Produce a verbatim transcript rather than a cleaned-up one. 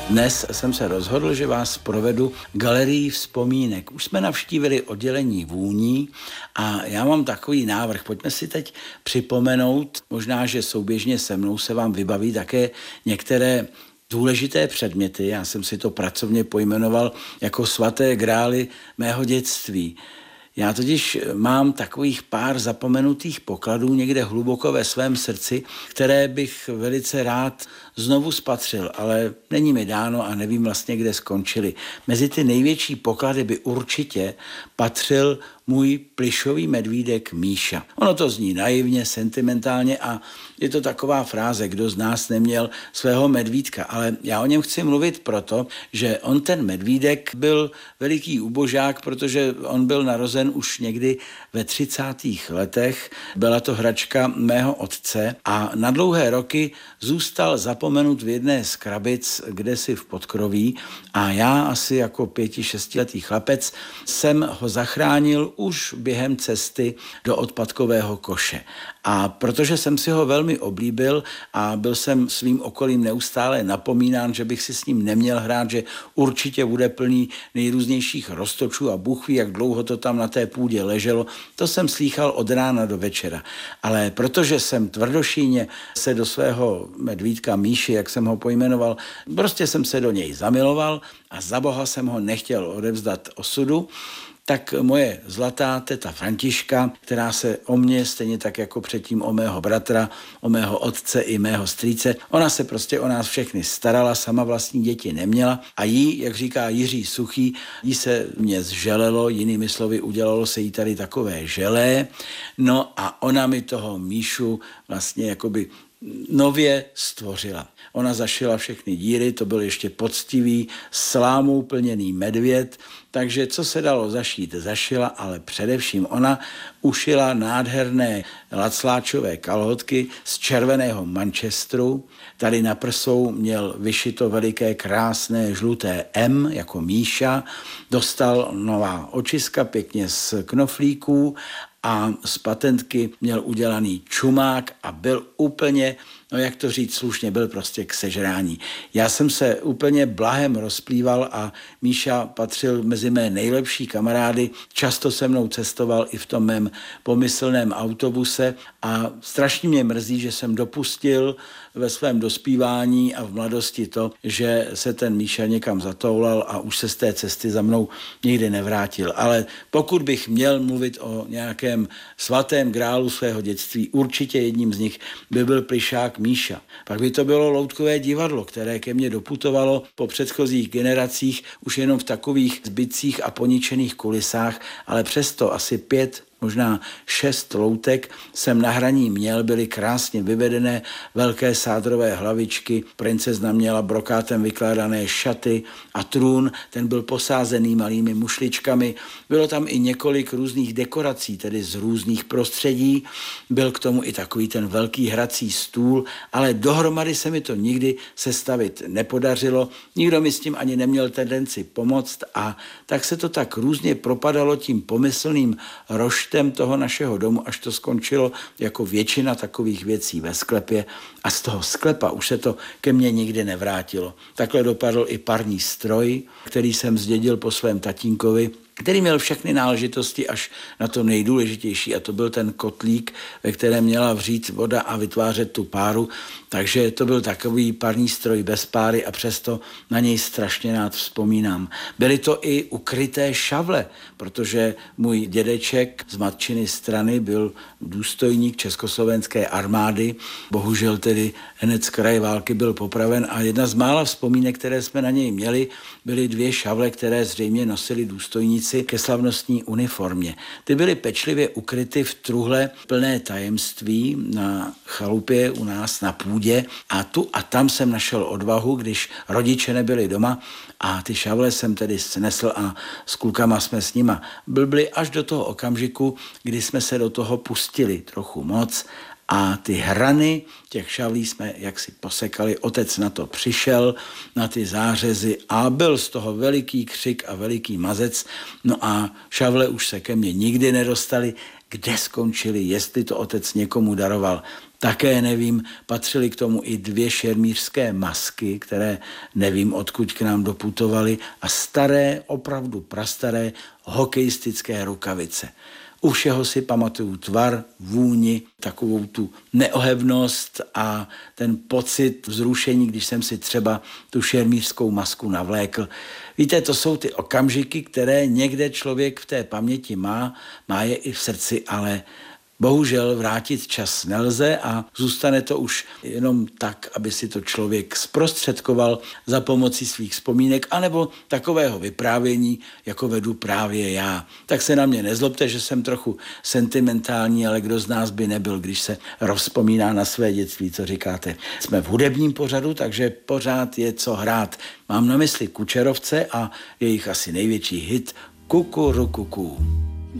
Dnes jsem se rozhodl, že vás provedu galerií vzpomínek. Už jsme navštívili oddělení vůní a já mám takový návrh. Pojďme si teď připomenout, možná, že souběžně se mnou se vám vybaví také některé důležité předměty. Já jsem si to pracovně pojmenoval jako svaté grály mého dětství. Já totiž mám takových pár zapomenutých pokladů někde hluboko ve svém srdci, které bych velice rád znovu spatřil, ale není mi dáno a nevím vlastně, kde skončili. Mezi ty největší poklady by určitě patřil můj plyšový medvídek Míša. Ono to zní naivně, sentimentálně a je to taková fráze, kdo z nás neměl svého medvídka, ale já o něm chci mluvit proto, že on ten medvídek byl veliký ubožák, protože on byl narozen už někdy ve třicátých letech. Byla to hračka mého otce a na dlouhé roky zůstal zapomenut v jedné z krabic, kdesi v podkroví a já asi jako pěti, šestiletý chlapec jsem ho zachránil už během cesty do odpadkového koše. A protože jsem si ho velmi oblíbil a byl jsem svým okolím neustále napomínán, že bych si s ním neměl hrát, že určitě bude plný nejrůznějších roztočů a Bůh ví, jak dlouho to tam na té půdě leželo, to jsem slýchal od rána do večera. Ale protože jsem tvrdošíně se do svého medvídka Míši, jak jsem ho pojmenoval, prostě jsem se do něj zamiloval a za boha jsem ho nechtěl odevzdat osudu, tak moje zlatá teta Františka, která se o mě, stejně tak jako předtím o mého bratra, o mého otce i mého strýce, ona se prostě o nás všechny starala, sama vlastní děti neměla a jí, jak říká Jiří Suchý, jí se mě zželelo, jinými slovy udělalo se jí tady takové želé, no a ona mi toho Míšu vlastně jakoby nově stvořila. Ona zašila všechny díry, to byl ještě poctivý, slámou plněný medvěd, takže co se dalo zašít, zašila, ale především ona ušila nádherné lacláčové kalhotky z červeného Manchesteru. Tady na prsou měl vyšito veliké krásné žluté M jako Míša, dostal nová očiska pěkně z knoflíků a z patentky měl udělaný čumák a byl úplně, no jak to říct slušně, byl prostě k sežrání. Já jsem se úplně blahem rozplýval a Míša patřil mezi mé nejlepší kamarády, často se mnou cestoval i v tom mém pomyslném autobuse a strašně mě mrzí, že jsem dopustil ve svém dospívání a v mladosti to, že se ten Míša někam zatoulal a už se z té cesty za mnou nikdy nevrátil. Ale pokud bych měl mluvit o nějakém svatém grálu svého dětství, určitě jedním z nich by byl plyšák Míša. Pak by to bylo loutkové divadlo, které ke mně doputovalo po předchozích generacích už jenom v takových zbytcích a poničených kulisách, ale přesto asi pět možná šest loutek jsem na hraní měl, byly krásně vyvedené velké sádrové hlavičky, princezna měla brokátem vykládané šaty a trůn, ten byl posázený malými mušličkami. Bylo tam i několik různých dekorací, tedy z různých prostředí. Byl k tomu i takový ten velký hrací stůl, ale dohromady se mi to nikdy sestavit nepodařilo. Nikdo mi s tím ani neměl tendenci pomoct a tak se to tak různě propadalo tím pomyslným roštem toho našeho domu, až to skončilo jako většina takových věcí ve sklepě a z toho sklepa už se to ke mně nikdy nevrátilo. Takhle dopadl i parní stroj, který jsem zdědil po svém tatínkovi, který měl všechny náležitosti až na to nejdůležitější a to byl ten kotlík, ve kterém měla vřít voda a vytvářet tu páru, takže to byl takový parní stroj bez páry a přesto na něj strašně rád vzpomínám. Byly to i ukryté šavle, protože můj dědeček z matčiny strany byl důstojník československé armády, bohužel tedy hned z kraje války byl popraven a jedna z mála vzpomínek, které jsme na něj měli, byly dvě šavle, které zřejmě nosili důstojníci ke slavnostní uniformě. Ty byly pečlivě ukryty v truhle plné tajemství na chalupě u nás na půdě a tu a tam jsem našel odvahu, když rodiče nebyli doma a ty šavle jsem tedy snesl a s klukama jsme s nima blbli až do toho okamžiku, kdy jsme se do toho pustili trochu moc a ty hrany těch šavlí jsme jaksi posekali. Otec na to přišel, na ty zářezy a byl z toho veliký křik a veliký mazec. No a šavle už se ke mně nikdy nedostali. Kde skončili, jestli to otec někomu daroval, Také nevím, patřily k tomu i dvě šermířské masky, které nevím, odkud k nám doputovaly, a staré, opravdu prastaré hokejistické rukavice. U všeho si pamatuju tvar, vůni, takovou tu neohebnost a ten pocit vzrušení, když jsem si třeba tu šermířskou masku navlékl. Víte, to jsou ty okamžiky, které někde člověk v té paměti má, má je i v srdci, ale bohužel vrátit čas nelze a zůstane to už jenom tak, aby si to člověk zprostředkoval za pomocí svých vzpomínek anebo takového vyprávění, jako vedu právě já. Tak se na mě nezlobte, že jsem trochu sentimentální, ale kdo z nás by nebyl, když se rozpomíná na své dětství, co říkáte. Jsme v hudebním pořadu, takže pořád je co hrát. Mám na mysli Kučerovce a jejich asi největší hit Kukurukuku.